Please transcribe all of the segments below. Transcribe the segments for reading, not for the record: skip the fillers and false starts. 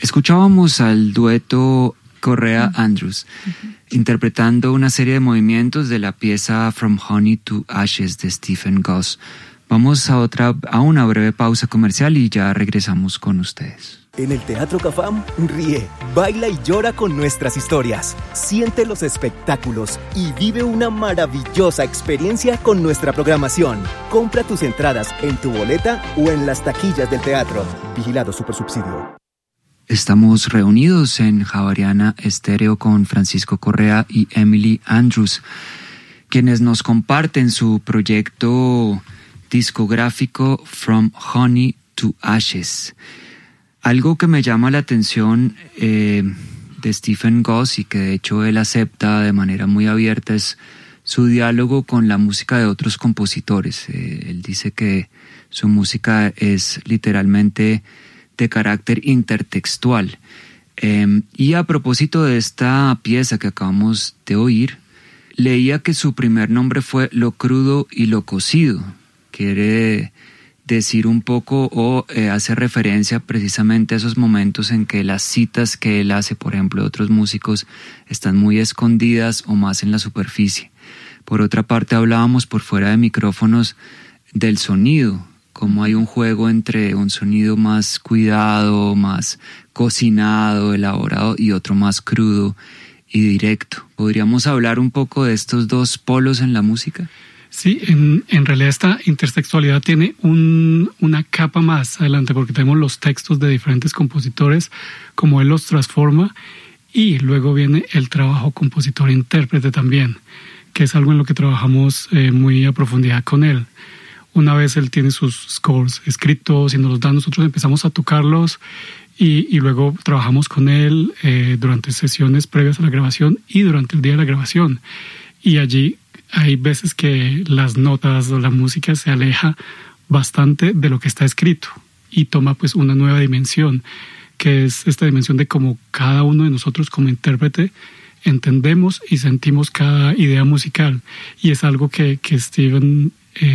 Escuchábamos al dueto Correa-Andrews interpretando una serie de movimientos de la pieza From Honey to Ashes de Stephen Goss. Vamos a una breve pausa comercial y ya regresamos con ustedes. En el Teatro Cafam, ríe, baila y llora con nuestras historias. Siente los espectáculos y vive una maravillosa experiencia con nuestra programación. Compra tus entradas en tu boleta o en las taquillas del teatro. Vigilado Supersubsidio. Estamos reunidos en Javeriana Estéreo con Francisco Correa y Emily Andrews, quienes nos comparten su proyecto discográfico From Honey to Ashes. Algo que me llama la atención de Stephen Goss y que de hecho él acepta de manera muy abierta es su diálogo con la música de otros compositores. Él dice que su música es literalmente de carácter intertextual. Y a propósito de esta pieza que acabamos de oír, leía que su primer nombre fue Lo Crudo y Lo Cocido. Quiere decir un poco o hace referencia precisamente a esos momentos en que las citas que él hace, por ejemplo, de otros músicos, están muy escondidas o más en la superficie. Por otra parte, hablábamos por fuera de micrófonos del sonido, como hay un juego entre un sonido más cuidado, más cocinado, elaborado y otro más crudo y directo. ¿Podríamos hablar un poco de estos dos polos en la música? Sí, en realidad esta intertextualidad tiene una capa más adelante porque tenemos los textos de diferentes compositores, como él los transforma, y luego viene el trabajo compositor-intérprete también, que es algo en lo que trabajamos muy a profundidad con él. Una vez él tiene sus scores escritos y nos los da, nosotros empezamos a tocarlos y luego trabajamos con él durante sesiones previas a la grabación y durante el día de la grabación. Y allí hay veces que las notas o la música se aleja bastante de lo que está escrito y toma pues una nueva dimensión, que es esta dimensión de cómo cada uno de nosotros como intérprete entendemos y sentimos cada idea musical. Y es algo que Steven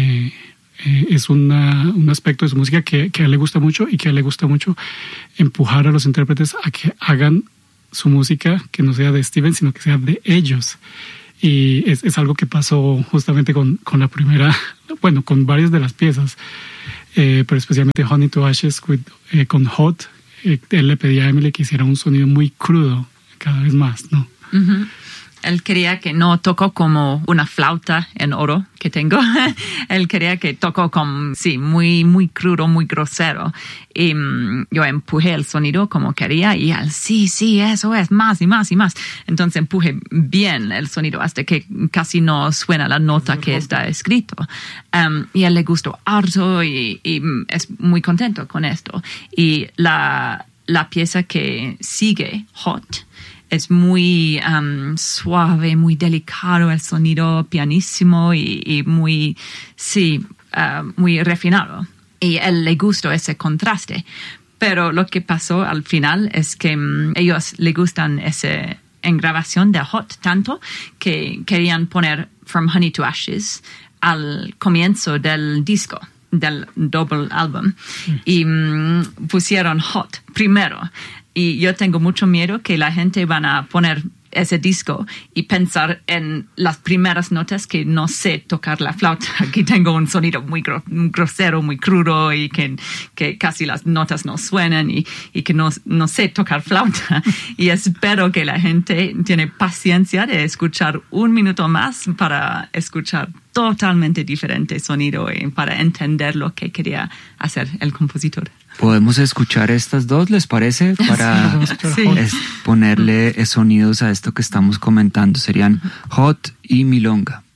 es un aspecto de su música que a él le gusta mucho y que a él le gusta mucho empujar a los intérpretes a que hagan su música que no sea de Steven, sino que sea de ellos. Y es algo que pasó justamente con la primera, bueno, con varias de las piezas, pero especialmente Honey to Ashes con Hot. Él le pedía a Emily que hiciera un sonido muy crudo cada vez más, ¿no? Uh-huh. Él quería que no toco como una flauta en oro que tengo. Él quería que toco como, sí, muy, muy crudo, muy grosero. Y yo empujé el sonido como quería y él, sí, eso es, más y más y más. Entonces empujé bien el sonido hasta que casi no suena la nota que está escrito. Y a él le gustó harto y es muy contento con esto. Y la pieza que sigue, Hot, es muy suave, muy delicado el sonido, pianísimo y muy, sí, muy refinado. Y a él le gustó ese contraste. Pero lo que pasó al final es que ellos le gustan ese en grabación de Hot tanto que querían poner From Honey to Ashes al comienzo del disco, del double álbum. Y pusieron Hot primero. Y yo tengo mucho miedo que la gente van a poner ese disco y pensar en las primeras notas que no sé tocar la flauta, que tengo un sonido muy grosero, muy crudo y que casi las notas no suenan y que no sé tocar flauta. Y espero que la gente tiene paciencia de escuchar un minuto más para escuchar totalmente diferente sonido y para entender lo que quería hacer el compositor. ¿Podemos escuchar estas dos, les parece? Para sí. Ponerle sonidos a esto que estamos comentando. Serían Hot y Milonga.